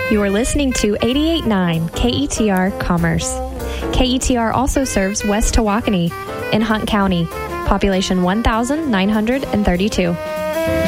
You are listening to 88.9 KETR Commerce. KETR also serves West Tawakoni in Hunt County, population 1,932.